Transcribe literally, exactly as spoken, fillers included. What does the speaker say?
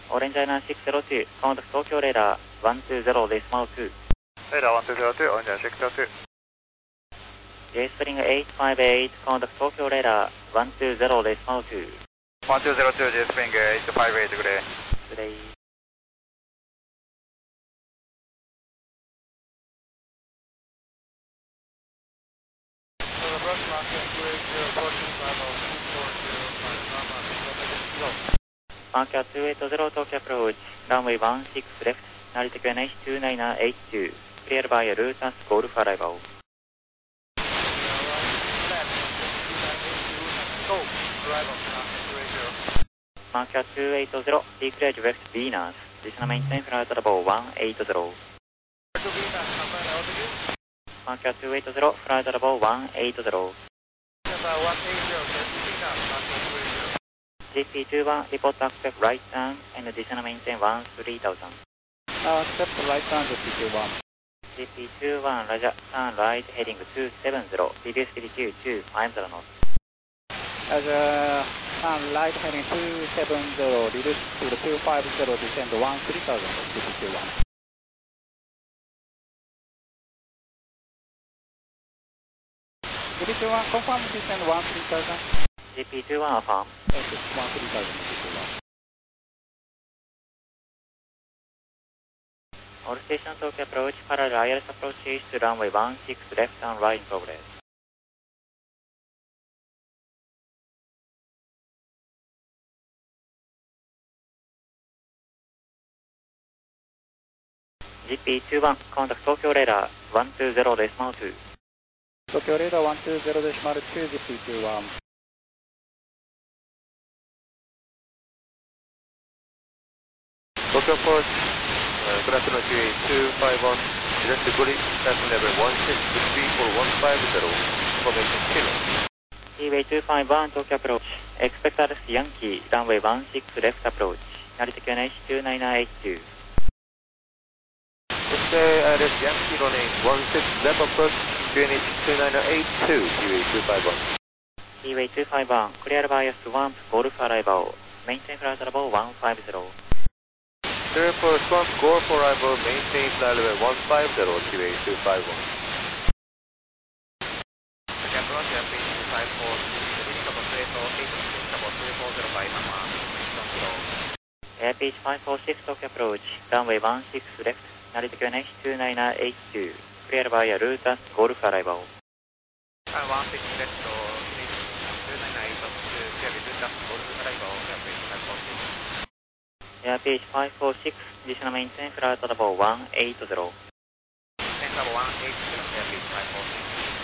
オレンジアイナインシックスゼロツー、コンタクト東京レーダーいちにゼロデシマルツー。 レーダーいちにゼロツー、オレンジアイナインシックスゼロツー。 J スプリングはちごはち、コンタクト東京レーダーいちにゼロデシマルツー。 いちにゼロツー、J スプリングはちごはちグレー。 グレー。Mark two eight zero Tokyo approach, runway one six left, Narita Q N H two nine eight two, cleared by Lutas Golf arrival. Mark two eight zero, declared west Venus, descend maintain flight level one eight zero. Mark two eight zero, flight level one eight zero. G P two one, report to accept right turn and descend maintain one three thousand. Uh, accept right turn to G P two one. G P two one, Roger, turn right heading two seven zero, reduce altitude two five zero knots. Roger, turn right heading two seven zero, reduce to the two five zero, descend one three thousand, G P two one. G P two one, confirm descend one three thousand. G P two one, affirm. Okay, one three thousand, G P two one. All station Tokyo approach, parallel I L S approach east to runway one six left and right in progress. G P two one, contact Tokyo radar one two zero decimal two. Tokyo radar one two zero decimal two, G P two one. Tokyo approach, uh, good afternoon, Q A two five one, direct to Gully, passing level one six three four one five zero, information kilo. Q A two five one, Tokyo approach, expect Alice Yankee, runway one six left approach, Narita Q N H two nine eight two. Okay, Alice Yankee running one six left approach, Q N H two nine eight two, Q A two five one. Q A two five one, clear by Swamp Golf arrival, maintain flight level one five zero. Clear for Swamp Golf arrival, maintain flight level one five zero, Q A two five one. Approach, Airbase two five four, reachable three four six, reachable three four zero five, Airbase five four six, Tokyo approach, runway one six left, Narita Q N H two nine eight two, clear by Lutas Golf arrival. one six left, two nine eight two, clear with Lutas Golf arrival, Airbase five four six. Airbase five four six, descend maintain flight level one eight zero. Maintain level one eight zero, Airbase five four six.